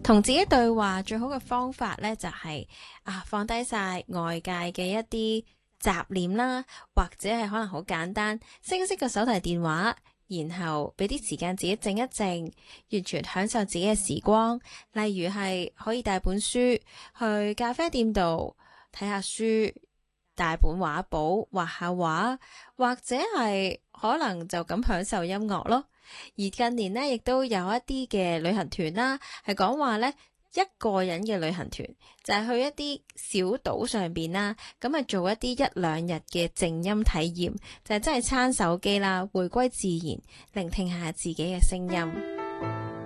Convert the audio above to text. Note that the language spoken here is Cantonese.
同自己對話最好嘅方法咧，就係放低晒外界嘅一啲雜念啦，或者係可能好簡單，熄個手提電話，然後俾啲時間自己靜一靜，完全享受自己嘅時光。例如係可以帶本書去咖啡店度睇下書，帶本畫簿畫下畫，或者係可能就咁享受音樂咯。而近年呢，亦都有一啲嘅旅行團啦，係講話呢，一個人嘅旅行團就係去一啲小島上邊啦，咁啊做一啲1-2日嘅靜音體驗，就係真係撐手機啦，回歸自然，聆聽下自己嘅聲音。